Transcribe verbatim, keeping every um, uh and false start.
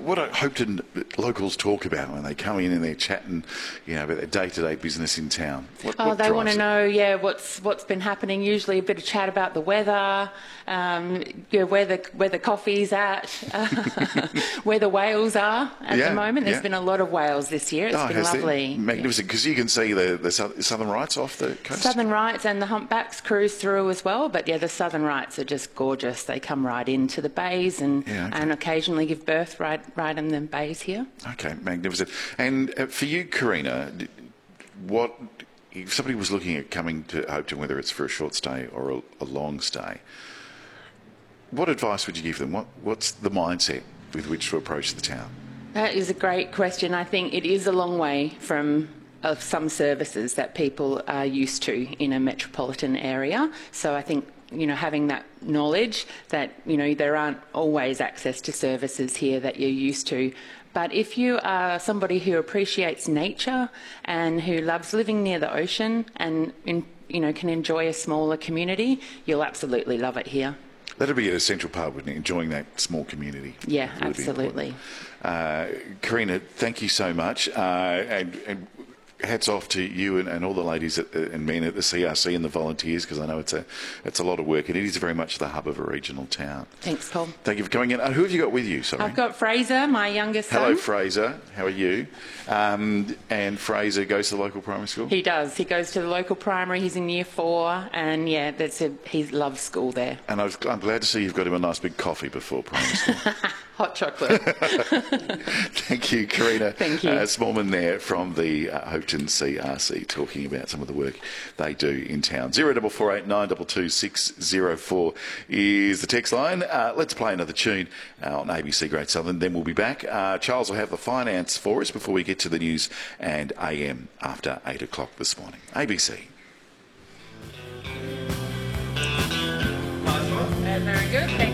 what I hope to locals talk about when they come in and they're chatting, you know, about their day-to-day business in town? What, oh, what they want to it? know, yeah, what's what's been happening. Usually a bit of chat about the weather, um, yeah, where the where the coffee's at, uh, where the whales are at yeah, the moment. There's yeah. been a lot of whales this year. It's oh, been lovely, magnificent, because yeah. you can see the the Southern Rights off the coast. Southern Rights and the humpbacks cruise through as well. But yeah, the Southern Rights are just gorgeous. They come right into the bays and yeah, okay. and occasionally give birth right right in the bays here. Okay, magnificent. And uh, for you, Karina, what if somebody was looking at coming to Hopetoun, whether it's for a short stay or a, a long stay? What advice would you give them? What what's the mindset with which to approach the town? That is a great question. I think it is a long way from of some services that people are used to in a metropolitan area. So I think, you know, having that knowledge that, you know, there aren't always access to services here that you're used to. But if you are somebody who appreciates nature and who loves living near the ocean and, in, you know, can enjoy a smaller community, you'll absolutely love it here. That'd be a central part, wouldn't it? Enjoying that small community. Yeah, absolutely. Uh, Karina, thank you so much. Uh, and, and hats off to you and, and all the ladies at, and men at the C R C and the volunteers, because I know it's a it's a lot of work, and it is very much the hub of a regional town. Thanks, Paul. Thank you for coming in. Uh, who have you got with you? Sorry. I've got Fraser, my youngest son. Hello, Fraser. How are you? Um, and Fraser goes to the local primary school? He does. He goes to the local primary. He's in year four, and yeah, that's a, he loves school there. And I was, I'm glad to see you've got him a nice big coffee before primary school. Hot chocolate. Thank you, Karina. Thank you. Uh, Smallman there from the uh, Hopetoun C R C, talking about some of the work they do in town. zero four four eight nine two two six zero four is the text line. Uh, let's play another tune uh, on A B C Great Southern, then we'll be back. Uh, Charles will have the finance for us before we get to the news and A M after eight o'clock this morning. A B C. Very good. Thank